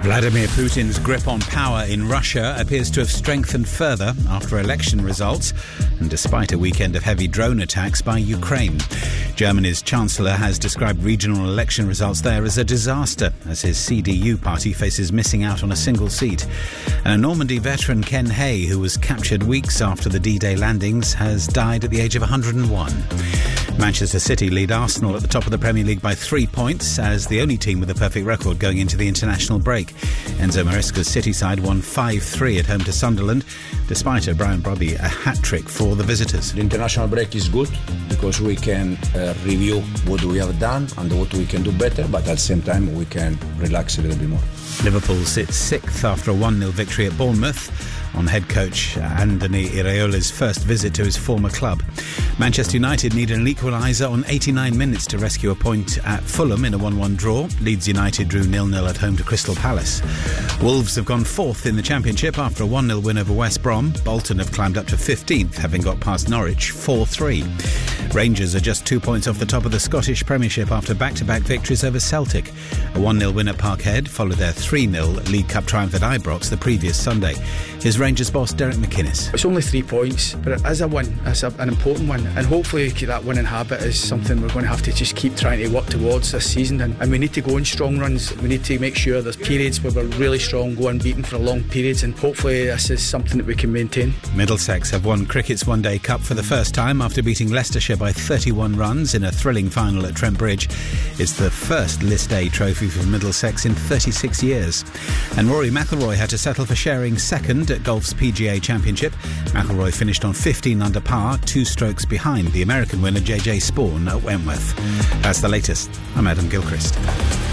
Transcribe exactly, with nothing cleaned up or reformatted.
Vladimir Putin's grip on power in Russia appears to have strengthened further after election results and despite a weekend of heavy drone attacks by Ukraine. Germany's Chancellor has described regional election results there as a disaster as his C D U party faces missing out on a single seat. And a Normandy veteran, Ken Hay, who was captured weeks after the D-Day landings, has died at the age of one hundred and one. Manchester City lead Arsenal at the top of the Premier League by three points as the only team with a perfect record going into the international break. Enzo Maresca's City side won five three at home to Sunderland, despite O'Brien Brobby a hat-trick for the visitors. The international break is good because we can uh, review what we have done and what we can do better, but at the same time we can relax a little bit more. Liverpool sits sixth after a one nil victory at Bournemouth on head coach Andoni Iraola's first visit to his former club. Manchester United need an equaliser on eighty-nine minutes to rescue a point at Fulham in a one one draw. Leeds United drew nil nil at home to Crystal Palace. Wolves have gone fourth in the Championship after a one nil win over West Brom. Bolton have climbed up to fifteenth, having got past Norwich four three. Rangers are just two points off the top of the Scottish Premiership after back-to-back victories over Celtic. A one nil win at Parkhead followed their three nil League Cup triumph at Ibrox the previous Sunday. Here's Rangers boss Derek McInnes. It's only three points, but it is a win. It's a, an important one, and hopefully that winning habit is something we're going to have to just keep trying to work towards this season. And, and we need to go in strong runs. We need to make sure there's periods where we're really strong, go unbeaten for long periods, and hopefully this is something that we can maintain. Middlesex have won cricket's One Day Cup for the first time after beating Leicestershire by thirty-one runs in a thrilling final at Trent Bridge. It's the first List A trophy for Middlesex in thirty-six years. And Rory McIlroy had to settle for sharing second at golf's P G A Championship. McIlroy finished on fifteen under par, two strokes behind the American winner J J Spawn at Wentworth. That's the latest. I'm Adam Gilchrist.